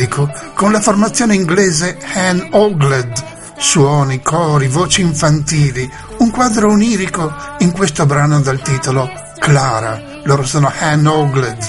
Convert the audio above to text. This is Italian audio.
melodico con la formazione inglese Anne Ogled, suoni, cori, voci infantili, un quadro onirico in questo brano dal titolo Clara. Loro sono Anne Ogled.